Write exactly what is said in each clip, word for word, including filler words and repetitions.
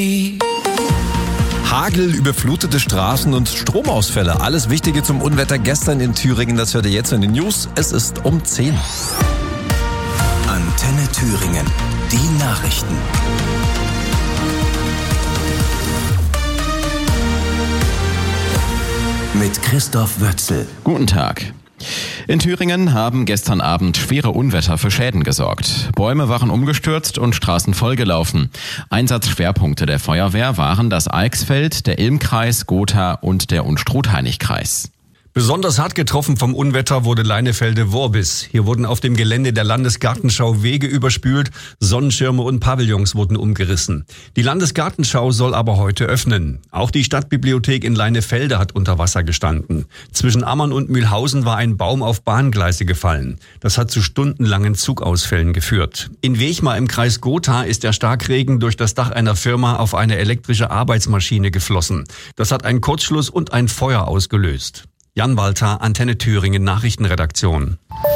Hagel, überflutete Straßen und Stromausfälle. Alles Wichtige zum Unwetter gestern in Thüringen, das hört ihr jetzt in den News. Es ist um zehn. Antenne Thüringen, die Nachrichten. Mit Christoph Wötzel. Guten Tag. In Thüringen haben gestern Abend schwere Unwetter für Schäden gesorgt. Bäume waren umgestürzt und Straßen vollgelaufen. Einsatzschwerpunkte der Feuerwehr waren das Eichsfeld, der Ilmkreis, Gotha und der Unstrut-Heinig-Kreis. Besonders hart getroffen vom Unwetter wurde Leinefelde-Worbis. Hier wurden auf dem Gelände der Landesgartenschau Wege überspült, Sonnenschirme und Pavillons wurden umgerissen. Die Landesgartenschau soll aber heute öffnen. Auch die Stadtbibliothek in Leinefelde hat unter Wasser gestanden. Zwischen Ammern und Mühlhausen war ein Baum auf Bahngleise gefallen. Das hat zu stundenlangen Zugausfällen geführt. In Wechmar im Kreis Gotha ist der Starkregen durch das Dach einer Firma auf eine elektrische Arbeitsmaschine geflossen. Das hat einen Kurzschluss und ein Feuer ausgelöst. Jan Walter, Antenne Thüringen Nachrichtenredaktion.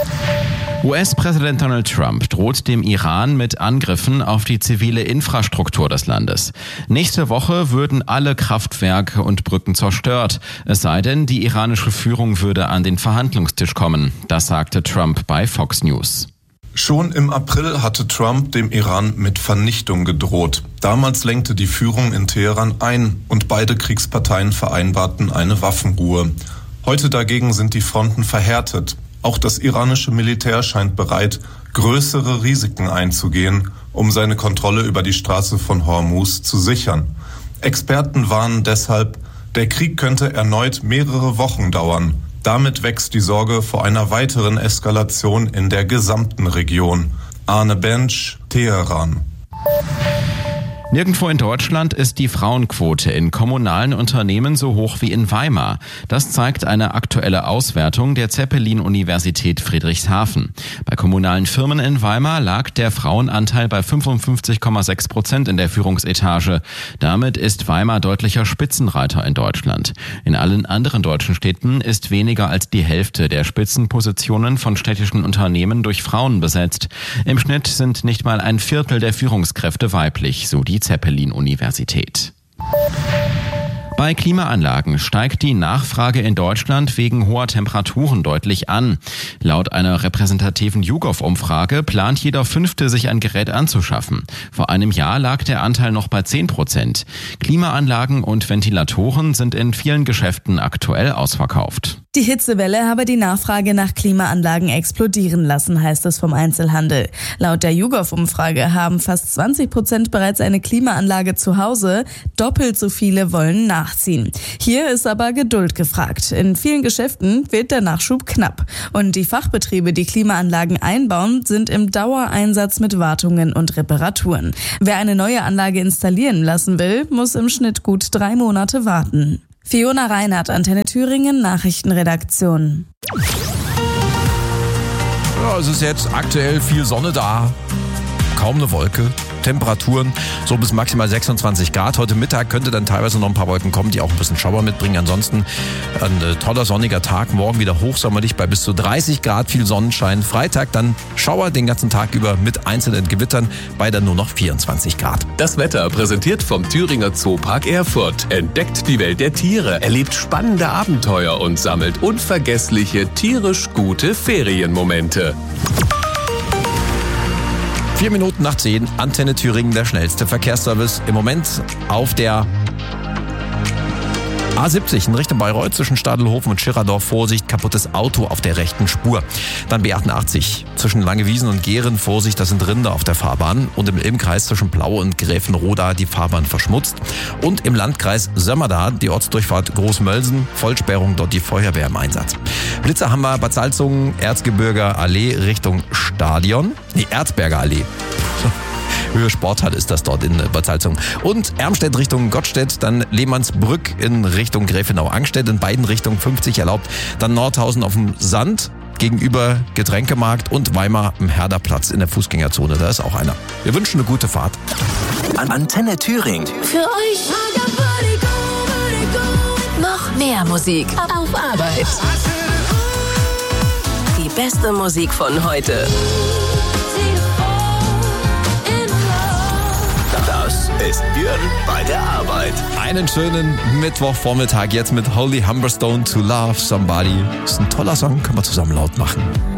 U S-Präsident Donald Trump droht dem Iran mit Angriffen auf die zivile Infrastruktur des Landes. Nächste Woche würden alle Kraftwerke und Brücken zerstört. Es sei denn, die iranische Führung würde an den Verhandlungstisch kommen. Das sagte Trump bei Fox News. Schon im April hatte Trump dem Iran mit Vernichtung gedroht. Damals lenkte die Führung in Teheran ein und beide Kriegsparteien vereinbarten eine Waffenruhe. Heute dagegen sind die Fronten verhärtet. Auch das iranische Militär scheint bereit, größere Risiken einzugehen, um seine Kontrolle über die Straße von Hormuz zu sichern. Experten warnen deshalb, der Krieg könnte erneut mehrere Wochen dauern. Damit wächst die Sorge vor einer weiteren Eskalation in der gesamten Region. Arne Bench, Teheran. Nirgendwo in Deutschland ist die Frauenquote in kommunalen Unternehmen so hoch wie in Weimar. Das zeigt eine aktuelle Auswertung der Zeppelin-Universität Friedrichshafen. Bei kommunalen Firmen in Weimar lag der Frauenanteil bei fünfundfünfzig Komma sechs Prozent in der Führungsetage. Damit ist Weimar deutlicher Spitzenreiter in Deutschland. In allen anderen deutschen Städten ist weniger als die Hälfte der Spitzenpositionen von städtischen Unternehmen durch Frauen besetzt. Im Schnitt sind nicht mal ein Viertel der Führungskräfte weiblich, so die Zeppelin-Universität. Bei Klimaanlagen steigt die Nachfrage in Deutschland wegen hoher Temperaturen deutlich an. Laut einer repräsentativen YouGov-Umfrage plant jeder Fünfte, sich ein Gerät anzuschaffen. Vor einem Jahr lag der Anteil noch bei zehn Prozent. Klimaanlagen und Ventilatoren sind in vielen Geschäften aktuell ausverkauft. Die Hitzewelle habe die Nachfrage nach Klimaanlagen explodieren lassen, heißt es vom Einzelhandel. Laut der YouGov-Umfrage haben fast zwanzig Prozent bereits eine Klimaanlage zu Hause. Doppelt so viele wollen nachziehen. Hier ist aber Geduld gefragt. In vielen Geschäften wird der Nachschub knapp. Und die Fachbetriebe, die Klimaanlagen einbauen, sind im Dauereinsatz mit Wartungen und Reparaturen. Wer eine neue Anlage installieren lassen will, muss im Schnitt gut drei Monate warten. Fiona Reinhardt, Antenne Thüringen, Nachrichtenredaktion. Ja, es ist jetzt aktuell viel Sonne da, kaum eine Wolke. Temperaturen so bis maximal sechsundzwanzig Grad. Heute Mittag könnte dann teilweise noch ein paar Wolken kommen, die auch ein bisschen Schauer mitbringen. Ansonsten ein toller sonniger Tag. Morgen wieder hochsommerlich bei bis zu dreißig Grad, viel Sonnenschein. Freitag dann Schauer den ganzen Tag über mit einzelnen Gewittern bei dann nur noch vierundzwanzig Grad. Das Wetter präsentiert vom Thüringer Zoopark Erfurt. Entdeckt die Welt der Tiere, erlebt spannende Abenteuer und sammelt unvergessliche, tierisch gute Ferienmomente. Vier Minuten nach zehn, Antenne Thüringen, der schnellste Verkehrsservice. Im Moment auf der A siebzig in Richtung Bayreuth zwischen Stadelhofen und Schirradorf. Vorsicht, kaputtes Auto auf der rechten Spur. Dann B achtundachtzig zwischen Langewiesen und Gehren. Vorsicht, das sind Rinder auf der Fahrbahn. Und im Ilmkreis zwischen Plaue und Gräfenroda die Fahrbahn verschmutzt. Und im Landkreis Sömmerda die Ortsdurchfahrt Großmölsen. Vollsperrung, dort die Feuerwehr im Einsatz. Blitzer haben wir Bad Salzungen, Erzgebirger Allee Richtung Stadion. Nee, Erzberger Allee. Höhe Sporthalle ist das dort in Bad Salzungen. Und Ermstedt Richtung Gottstedt, dann Lehmannsbrück in Richtung Gräfenau-Angstedt, in beiden Richtungen fünfzig erlaubt. Dann Nordhausen auf dem Sand gegenüber Getränkemarkt und Weimar am Herderplatz in der Fußgängerzone. Da ist auch einer. Wir wünschen eine gute Fahrt. Antenne Thüringen. Für euch noch mehr Musik auf Arbeit. Die beste Musik von heute. Das ist Björn bei der Arbeit. Einen schönen Mittwochvormittag jetzt mit Holy Humberstone to Love Somebody. Ist ein toller Song, können wir zusammen laut machen.